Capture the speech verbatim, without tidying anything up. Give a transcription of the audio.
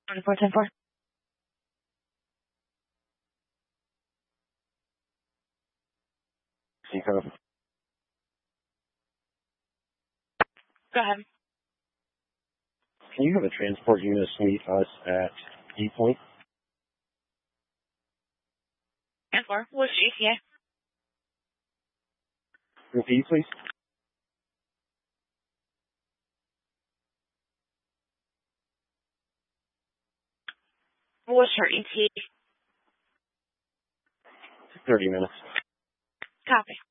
twenty-four ten four. Seacom. Go ahead. Can you have a transport unit meet us at E Point? ten four. What's your E T A? Repeat, please. What's your E T A? thirty minutes. Copy.